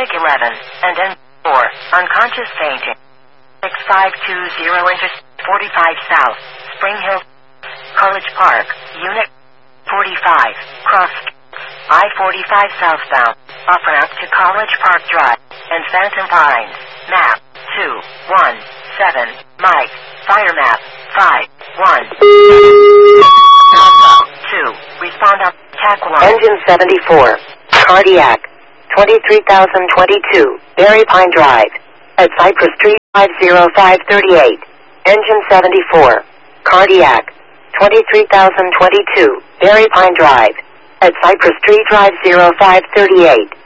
Civic 11, and N4, unconscious fainting. 6520 Interstate 45 South, Spring Hill, College Park, Unit 45, cross I-45 southbound, off-ramp to College Park Drive, and Phantom Pines, map 217, Mike, fire map 51, 2, respond up, TAC 1. Engine 74, cardiac, 23,022, Berry Pine Drive, at Cypress Street 50538. Engine 74, cardiac, 23,022, Berry Pine Drive, at Cypress Street Drive 0538.